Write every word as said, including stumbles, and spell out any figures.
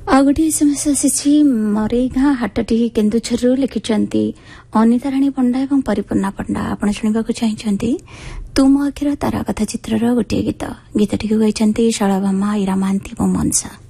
आ गोटे एसएमएस आसी मरेगा हाटटी केन्दुझर लिखिंट अनिता राणी पंडा और परिपूर्णा पंडा आपण शुणा चाहते तुम आखिर तारा कथा चित्र गोटे गीत गीतटी गाई शाला भामा इरा महांती और मनसा।